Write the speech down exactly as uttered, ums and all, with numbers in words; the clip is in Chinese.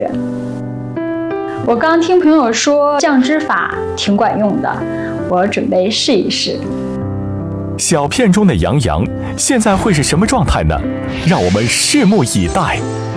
我刚听朋友说酱汁法挺管用的，我准备试一试。 小片中的杨洋现在会是什么状态呢？让我们拭目以待。